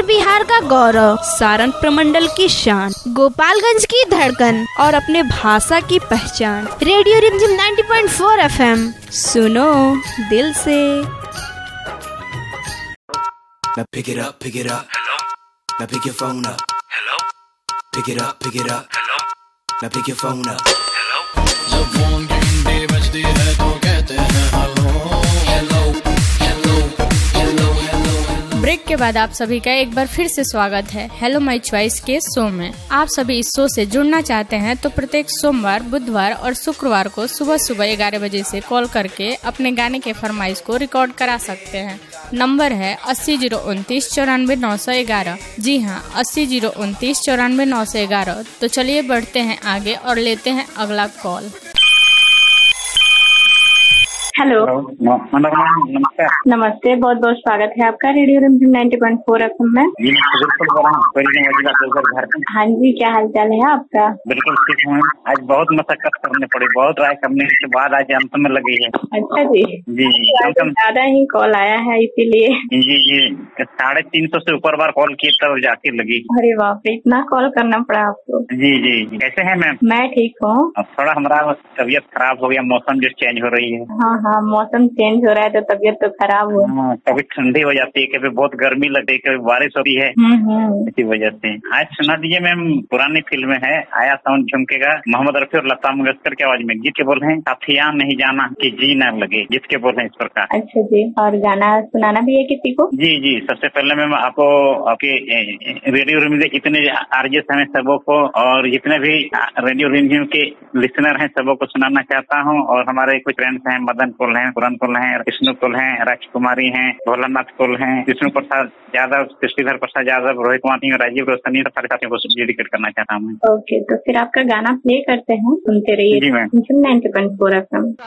बिहार का गौरव, सारण प्रमंडल की शान, गोपालगंज की धड़कन और अपने भाषा की पहचान। रेडियो रिमझिम 90.4 FM, सुनो दिल से। Now pick it up, pick it up. Hello. Now pick your phone up. Hello. Pick it up, pick it up. Hello. Now pick your phone up. Hello. जब फोन की घंटी बजती है तो कहते हैं hello hello hello hello hello. Break के बाद आप सभी का एक बार फिर से स्वागत है हेलो माय चॉइस के शो में। आप सभी इस शो से जुड़ना चाहते हैं तो प्रत्येक सोमवार, बुधवार और शुक्रवार को सुबह सुबह 11 बजे से कॉल करके अपने गाने के फरमाइश को रिकॉर्ड करा सकते हैं। नंबर है 80 029 94 911। जी हाँ, 80 029 94 911। तो चलिए बढ़ते हैं आगे और लेते हैं अगला कॉल। हेलो, नमस्कार। नमस्ते, बहुत बहुत स्वागत है आपका रेडियो रिमझिम 90.4 FM में। हाँ जी, क्या हाल चाल है आपका? बिल्कुल ठीक हूँ। आज बहुत मशक्कत करनी पड़ी, बहुत ट्राई करने के बाद आज अंत में लगी है। अच्छा जी, जी ज्यादा ही कॉल आया है इसीलिए। जी जी 350 से ऊपर बार कॉल किए तब जाके लगी। अरे बाप रे, इतना कॉल करना पड़ा आपको। जी जी जी, कैसे हैं मैम? मैं ठीक हूँ। थोड़ा हमारा तबीयत खराब हो गया, मौसम जो चेंज हो रही है। हाँ, मौसम चेंज हो रहा है तो तबीयत तो खराब हुआ। कभी ठंडी हो जाती है, कभी बहुत गर्मी लगती है, कभी बारिश होती है। इसी वजह से आज सुना दीजिए मैम, पुरानी फिल्म है आया साउंड झुमकेगा, मोहम्मद रफी और लता मंगेशकर की आवाज में। गीत के बोल हैं साथिया नहीं जाना कि जी न लगे, गीत के बोल हैं इस प्रकार। अच्छा जी, और गाना सुनाना भी है किसी को? जी जी, सबसे पहले मैम आपको आपके रेडियो रिमझिम इतने आरजेस हैं सबों को, और जितने भी रेडियो रिमझिम के लिसनर हैं सबों को सुनाना चाहता हूँ। और हमारे कुछ फ्रेंड्स हैं, मदन कोल हैं, पुरन कोल हैं, विष्णु कोल हैं, राजकुमारी हैं, भोलानाथ कोल हैं, विष्णु प्रसाद यादव, कृष्णधर प्रसाद यादव, रोहित वानी और राजीव रोशनी सारे साथियों को डेडिकेट करना चाहता हूँ। ओके, तो फिर आपका गाना प्ले करते हैं, सुनते रहिए। जी मैम। 90.4 FM।